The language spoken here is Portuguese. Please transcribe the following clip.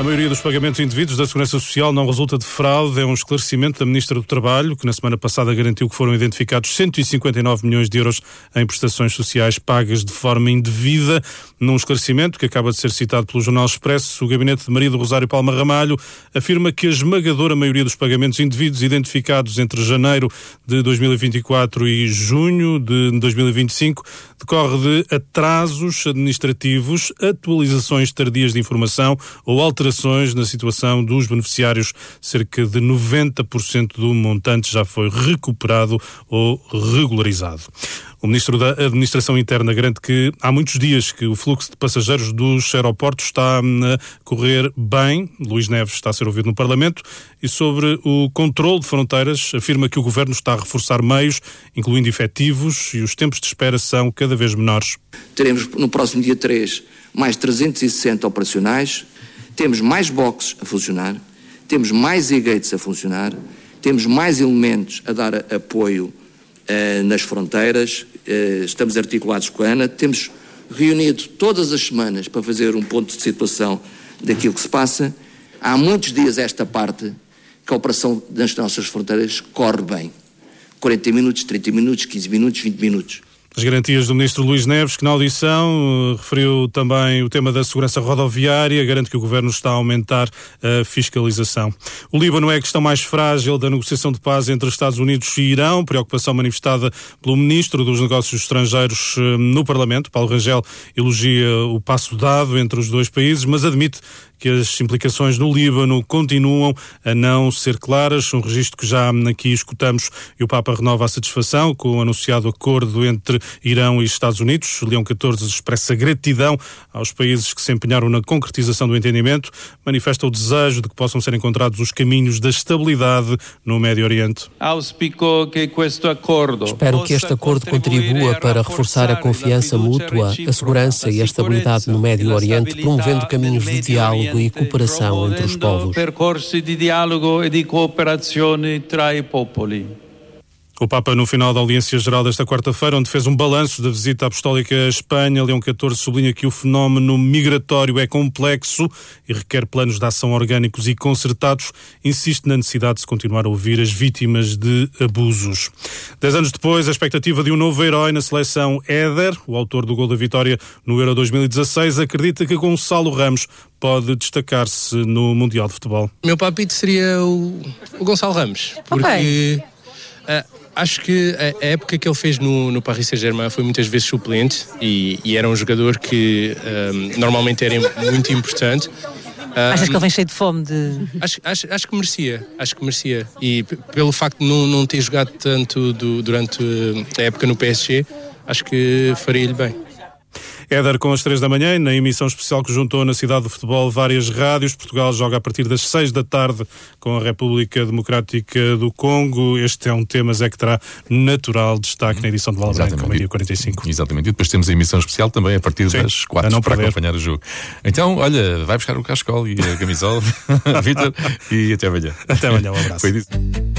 A maioria dos pagamentos indevidos da Segurança Social não resulta de fraude. É um esclarecimento da Ministra do Trabalho, que na semana passada garantiu que foram identificados 159 milhões de euros em prestações sociais pagas de forma indevida. Num esclarecimento que acaba de ser citado pelo Jornal Expresso, o gabinete de Maria do Rosário Palma Ramalho afirma que a esmagadora maioria dos pagamentos indevidos identificados entre janeiro de 2024 e junho de 2025 decorre de atrasos administrativos, atualizações tardias de informação ou alterações na situação dos beneficiários. Cerca de 90% do montante já foi recuperado ou regularizado. O Ministro da Administração Interna garante que há muitos dias que o fluxo de passageiros dos aeroportos está a correr bem. Luís Neves está a ser ouvido no Parlamento e sobre o controle de fronteiras afirma que o Governo está a reforçar meios, incluindo efetivos, e os tempos de espera são cada vez menores. Teremos no próximo dia 3 mais 360 operacionais, temos mais boxes a funcionar, temos mais e-gates a funcionar, temos mais elementos a dar apoio nas fronteiras, estamos articulados com a ANA, temos reunido todas as semanas para fazer um ponto de situação daquilo que se passa. Há muitos dias esta parte que a operação nas nossas fronteiras corre bem. 40 minutos, 30 minutos, 15 minutos, 20 minutos. As garantias do Ministro Luís Neves, que na audição referiu também o tema da segurança rodoviária, garante que o Governo está a aumentar a fiscalização. O Líbano é a questão mais frágil da negociação de paz entre Estados Unidos e Irão, preocupação manifestada pelo Ministro dos Negócios Estrangeiros no Parlamento. Paulo Rangel elogia o passo dado entre os dois países, mas admite que as implicações no Líbano continuam a não ser claras, um registro que já aqui escutamos, e o Papa renova a satisfação com o anunciado acordo entre Irão e Estados Unidos. Leão XIV expressa gratidão aos países que se empenharam na concretização do entendimento, manifesta o desejo de que possam ser encontrados os caminhos da estabilidade no Médio Oriente. Espero que este acordo contribua para reforçar a confiança mútua, a segurança e a estabilidade no Médio Oriente, promovendo caminhos de diálogo e cooperação entre os povos. O Papa, no final da audiência geral desta quarta-feira, onde fez um balanço da visita apostólica à Espanha, Leão XIV sublinha que o fenómeno migratório é complexo e requer planos de ação orgânicos e concertados. Insiste na necessidade de se continuar a ouvir as vítimas de abusos. 10 anos depois, a expectativa de um novo herói na seleção. Éder, o autor do gol da vitória no Euro 2016, acredita que Gonçalo Ramos pode destacar-se no Mundial de Futebol. Meu palpite seria o Gonçalo Ramos, porque acho que a época que ele fez no Paris Saint-Germain foi muitas vezes suplente e era um jogador que normalmente era muito importante. Achas que ele vem cheio de fome? Acho que merecia. E pelo facto de não ter jogado tanto durante a época no PSG, acho que faria-lhe bem. Éder com as 3 da manhã, na emissão especial que juntou na cidade do futebol várias rádios. Portugal joga a partir das 6 da tarde com a República Democrática do Congo. Este é um tema, Zé, que terá natural destaque na edição de Val Branco, meio-dia 45. Exatamente, e depois temos a emissão especial também a partir das 4 para acompanhar o jogo. Então, olha, vai buscar o cascol e a camisola, Vítor, e até amanhã. Até amanhã, um abraço.